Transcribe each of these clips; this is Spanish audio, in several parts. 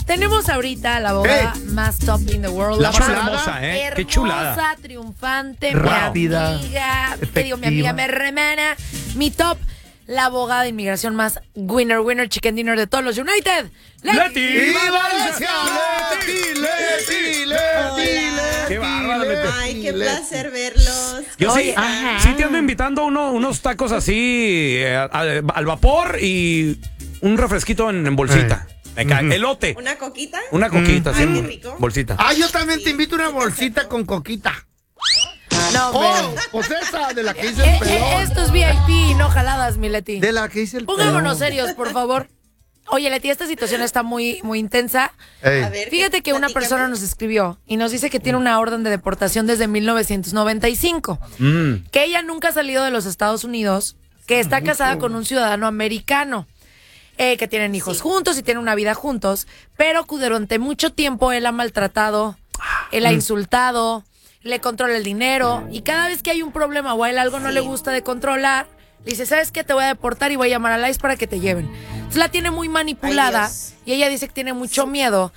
tenemos ahorita a la abogada más top in the world. La más hermosa, Qué chulada. Hermosa, triunfante, Rápida, mi amiga, te digo, mi amiga, mi hermana, mi top, la abogada de inmigración más winner, chicken dinner de todos los United. ¡Leti! Valencia! ¡Leti! ¡Qué bárbaro, Leti! Ay, qué placer verlos. Yo Oye, sí te ando invitando unos tacos así al vapor y un refresquito en bolsita. Me cae. Elote. ¿Una coquita? Una coquita, sí. Ay, qué rico. Bolsita. Yo también te invito una bolsita con coquita. No, Pues esa de la que hice el pelón. esto es VIP, no jaladas, mi Leti. De la que hice el pelón. Pongámonos serios, por favor. Oye, Leti, esta situación está muy intensa. Ey. A ver, Fíjate que una platícame. persona nos escribió y nos dice que tiene una orden de deportación desde 1995, que ella nunca ha salido de los Estados Unidos, que está casada con un ciudadano americano, que tienen hijos juntos y tienen una vida juntos, pero que durante mucho tiempo él ha maltratado, él ha insultado, le controla el dinero y cada vez que hay un problema o a él algo no le gusta de controlar, le dice, ¿sabes qué? Te voy a deportar y voy a llamar a ICE para que te lleven. Entonces la tiene muy manipulada. Ay, Dios. Y ella dice que tiene mucho miedo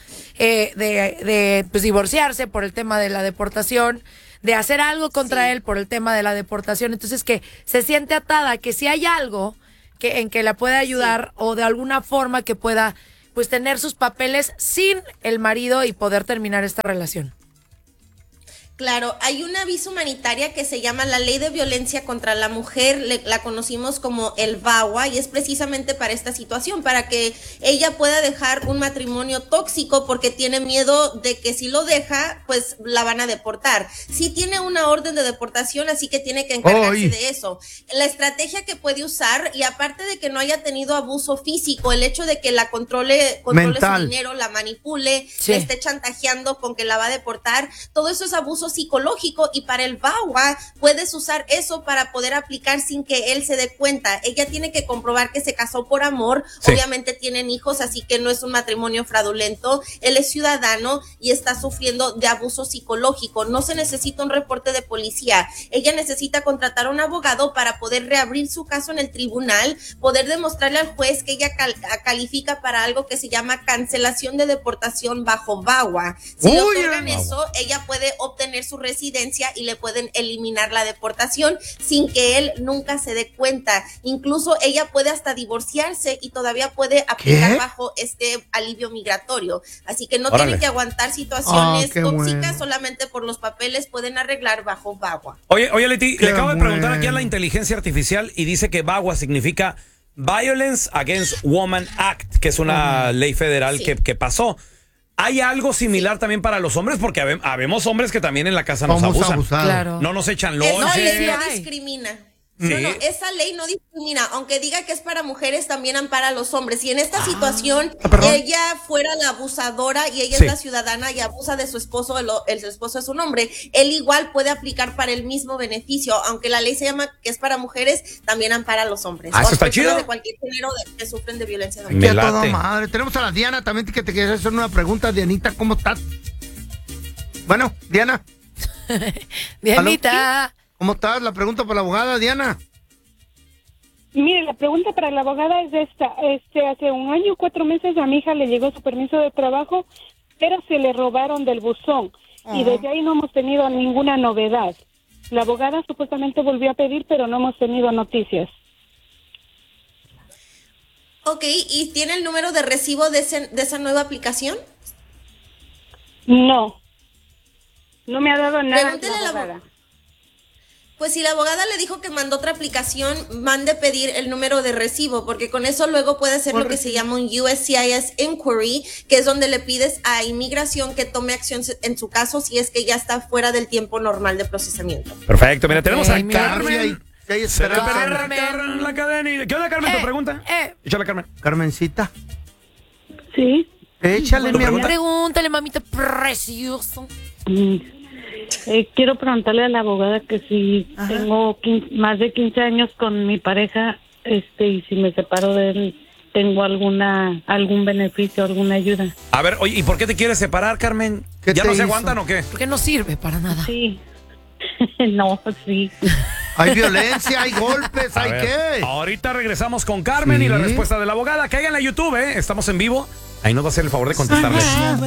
de pues, divorciarse por el tema de la deportación, de hacer algo contra él por el tema de la deportación. Entonces que se siente atada, que si hay algo en que la pueda ayudar o de alguna forma que pueda pues tener sus papeles sin el marido y poder terminar esta relación. Claro, hay una visa humanitaria que se llama la Ley de Violencia contra la Mujer, la conocimos como el VAWA, y es precisamente para esta situación, para que ella pueda dejar un matrimonio tóxico porque tiene miedo de que si lo deja, pues la van a deportar. Sí tiene una orden de deportación, así que tiene que encargarse de eso. La estrategia que puede usar, y aparte de que no haya tenido abuso físico, el hecho de que la controle su dinero, la manipule, le esté chantajeando con que la va a deportar, todo eso es abuso psicológico, y para el VAWA puedes usar eso para poder aplicar sin que él se dé cuenta. Ella tiene que comprobar que se casó por amor, obviamente tienen hijos, así que no es un matrimonio fraudulento, él es ciudadano y está sufriendo de abuso psicológico. No se necesita un reporte de policía, ella necesita contratar a un abogado para poder reabrir su caso en el tribunal, poder demostrarle al juez que ella califica para algo que se llama cancelación de deportación bajo VAWA. Si le otorgan eso, ella puede obtener su residencia y le pueden eliminar la deportación sin que él nunca se dé cuenta. Incluso ella puede hasta divorciarse y todavía puede aplicar bajo este alivio migratorio. Así que no tienen que aguantar situaciones tóxicas, solamente por los papeles pueden arreglar bajo VAWA. Oye, Leti, le acabo de preguntar aquí a la inteligencia artificial y dice que VAWA significa Violence Against Women Act, que es una ley federal que pasó. ¿Hay algo similar también para los hombres? Porque habemos hombres que también en la casa nos abusan. Claro. No nos echan Esa lonche. ley no discrimina. No, esa ley no discrimina, aunque diga que es para mujeres, también ampara a los hombres. Y en esta situación, ella fuera la abusadora y ella es la ciudadana y abusa de su esposo, el esposo es un hombre, él igual puede aplicar para el mismo beneficio, aunque la ley se llama que es para mujeres, también ampara a los hombres. Eso está chido. De cualquier género que sufren de violencia Me doméstica. late. Madre. Tenemos a la Diana también que te quería hacer una pregunta. Dianita, ¿cómo estás? Bueno, Diana. Dianita. ¿Cómo estás? La pregunta para la abogada, Diana. Mire, la pregunta para la abogada es esta. Hace 1 año y 4 meses a mi hija le llegó su permiso de trabajo, pero se le robaron del buzón. Y desde ahí no hemos tenido ninguna novedad. La abogada supuestamente volvió a pedir, pero no hemos tenido noticias. Ok, ¿y tiene el número de recibo de esa nueva aplicación? No me ha dado nada. Pregúntele a la abogada. Pues si la abogada le dijo que mandó otra aplicación, mande pedir el número de recibo, porque con eso luego puede hacer lo que se llama un USCIS Inquiry, que es donde le pides a inmigración que tome acción en su caso si es que ya está fuera del tiempo normal de procesamiento. Perfecto, mira, tenemos a Carmen. ¿Qué La cadena. ¿Qué onda, Carmen? ¿Tu pregunta? Échale, Carmen. Carmencita. Sí. Échale, mi amor. Pregúntale, mamita precioso. Quiero preguntarle a la abogada que si tengo más de 15 años con mi pareja, y si me separo de él, ¿tengo algún beneficio, alguna ayuda? A ver, oye, ¿y por qué te quieres separar, Carmen? ¿Ya no se aguantan o qué? Porque no sirve para nada. Sí. No, sí. Hay violencia, hay golpes, ¿hay qué? Ahorita regresamos con Carmen y la respuesta de la abogada. Caigan a YouTube, estamos en vivo. Ahí nos va a hacer el favor de contestarle.